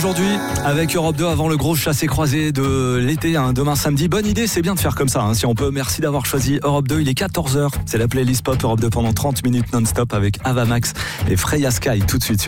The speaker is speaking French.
Aujourd'hui, avec Europe 2, avant le gros chassé-croisé de l'été, demain samedi. Bonne idée, c'est bien de faire comme ça, si on peut. Merci d'avoir choisi Europe 2, il est 14h. C'est la playlist pop Europe 2 pendant 30 minutes non-stop avec Ava Max et Freya Sky tout de suite sur